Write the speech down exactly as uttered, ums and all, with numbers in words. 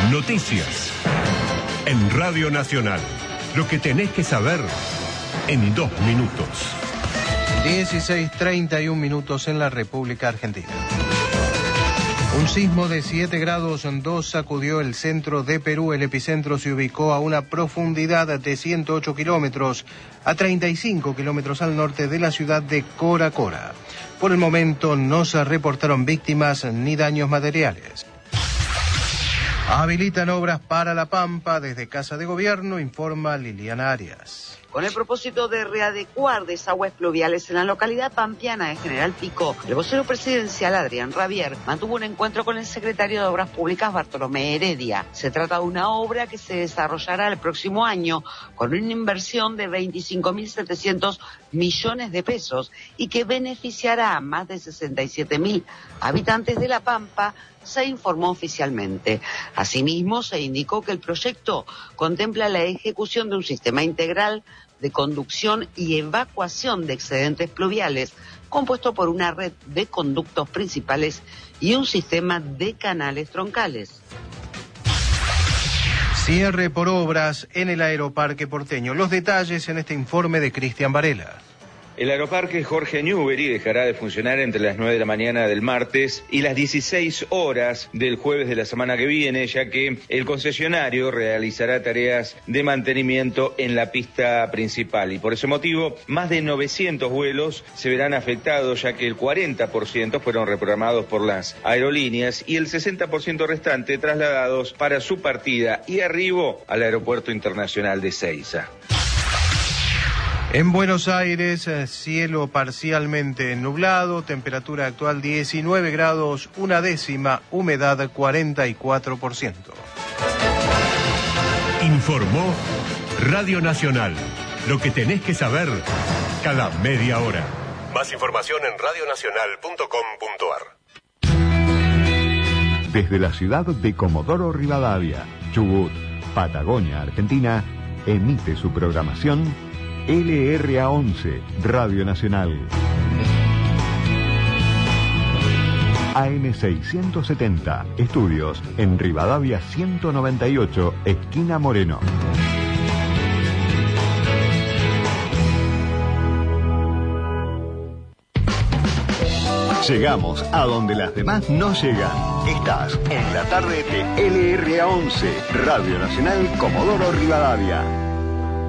Noticias. En Radio Nacional. Lo que tenés que saber en dos minutos. dieciséis treinta y un minutos en la República Argentina. Un sismo de siete grados dos sacudió el centro de Perú. El epicentro se ubicó a una profundidad de ciento ocho kilómetros, a treinta y cinco kilómetros al norte de la ciudad de Cora Cora. Por el momento no se reportaron víctimas ni daños materiales. Habilitan obras para La Pampa desde Casa de Gobierno, informa Liliana Arias. Con el propósito de readecuar desagües pluviales en la localidad pampeana de General Pico, el vocero presidencial Adrián Rabier mantuvo un encuentro con el secretario de Obras Públicas Bartolomé Heredia. Se trata de una obra que se desarrollará el próximo año con una inversión de veinticinco mil setecientos millones de pesos y que beneficiará a más de sesenta y siete mil habitantes de La Pampa, se informó oficialmente. Asimismo, se indicó que el proyecto contempla la ejecución de un sistema integral de conducción y evacuación de excedentes pluviales, compuesto por una red de conductos principales y un sistema de canales troncales. Cierre por obras en el Aeroparque porteño. Los detalles en este informe de Cristian Varela. El aeroparque Jorge Newbery dejará de funcionar entre las nueve de la mañana del martes y las dieciséis horas del jueves de la semana que viene, ya que el concesionario realizará tareas de mantenimiento en la pista principal. Y por ese motivo, más de novecientos vuelos se verán afectados, ya que el cuarenta por ciento fueron reprogramados por las aerolíneas y el sesenta por ciento restante trasladados para su partida y arribo al Aeropuerto Internacional de Ezeiza. En Buenos Aires, cielo parcialmente nublado, temperatura actual diecinueve grados, una décima, humedad cuarenta y cuatro por ciento. Informó Radio Nacional. Lo que tenés que saber cada media hora. Más información en radio nacional punto com punto ar. Desde la ciudad de Comodoro Rivadavia, Chubut, Patagonia, Argentina, emite su programación L R A once, Radio Nacional. A M seiscientos setenta, estudios en Rivadavia ciento noventa y ocho, esquina Moreno. Llegamos a donde las demás no llegan. Estás en la tarde de L R A once, Radio Nacional Comodoro Rivadavia.